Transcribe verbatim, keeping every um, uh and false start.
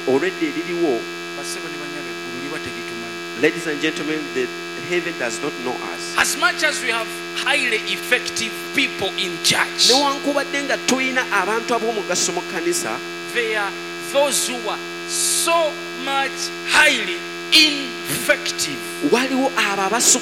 already eririwo. Basebo ne banyabe eggulu liba teritumanyi. Ladies and gentlemen, the heaven does not know us. As much as we have highly effective people in church, Newankubadde nga tulina abantu ab'omugaso mu kkanisa, there are those who are so much highly ineffective. waliwo abo abasu